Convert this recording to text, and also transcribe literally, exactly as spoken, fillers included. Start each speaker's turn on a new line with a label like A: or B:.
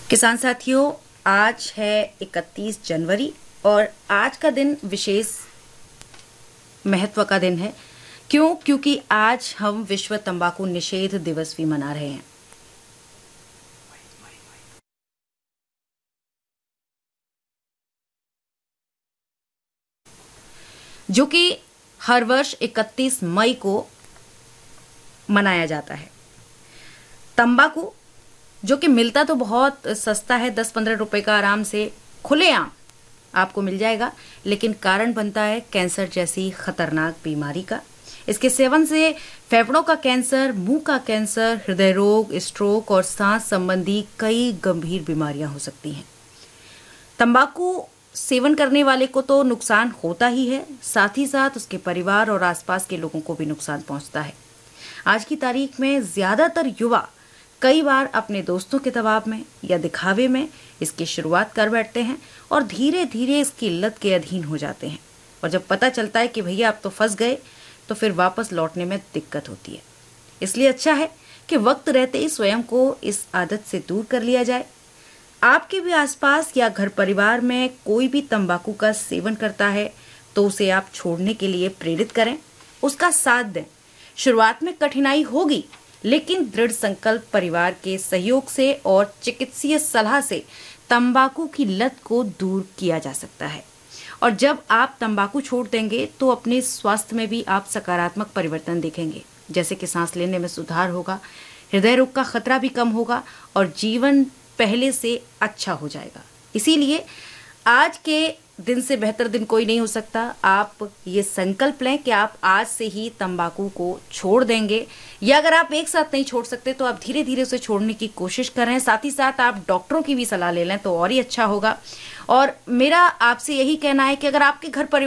A: किसान साथियों, आज है इकतीस जनवरी और आज का दिन विशेष महत्व का दिन है। क्यों? क्योंकि आज हम विश्व तंबाकू निषेध दिवस भी मना रहे हैं। जो कि हर वर्ष इकतीस मई को मनाया जाता है। तंबाकू जो कि मिलता तो बहुत सस्ता है, दस पंद्रह रुपए का आराम से खुलेआम आपको मिल जाएगा, लेकिन कारण बनता है कैंसर जैसी खतरनाक बीमारी का। इसके सेवन से फेफड़ों का कैंसर, मुंह का कैंसर, हृदय रोग, स्ट्रोक और सांस संबंधी कई गंभीर बीमारियां हो सकती हैं। तंबाकू सेवन करने वाले को तो नुकसान होता ही है, साथ ही साथ उसके परिवार और आसपास के लोगों को भी नुकसान पहुंचता है। आज की तारीख में ज्यादातर युवा कई बार अपने दोस्तों के दबाव में या दिखावे में इसकी शुरुआत कर बैठते हैं और धीरे धीरे इसकी लत के अधीन हो जाते हैं। और जब पता चलता है कि भैया आप तो फंस गए, तो फिर वापस लौटने में दिक्कत होती है। इसलिए अच्छा है कि वक्त रहते ही स्वयं को इस आदत से दूर कर लिया जाए। आपके भी आसपास या घर परिवार में कोई भी तंबाकू का सेवन करता है तो उसे आप छोड़ने के लिए प्रेरित करें, उसका साथ दें। शुरुआत में कठिनाई होगी, लेकिन दृढ़ संकल्प, परिवार के सहयोग से और चिकित्सीय सलाह से तंबाकू की लत को दूर किया जा सकता है। और जब आप तंबाकू छोड़ देंगे तो अपने स्वास्थ्य में भी आप सकारात्मक परिवर्तन देखेंगे, जैसे कि सांस लेने में सुधार होगा, हृदय रोग का खतरा भी कम होगा और जीवन पहले से अच्छा हो जाएगा। इसीलिए आज के दिन से बेहतर दिन कोई नहीं हो सकता। आप ये संकल्प लें कि आप आज से ही तंबाकू को छोड़ देंगे, या अगर आप एक साथ नहीं छोड़ सकते तो आप धीरे धीरे उसे छोड़ने की कोशिश करें। साथ ही साथ आप डॉक्टरों की भी सलाह ले लें तो और ही अच्छा होगा। और मेरा आपसे यही कहना है कि अगर आपके घर परिवार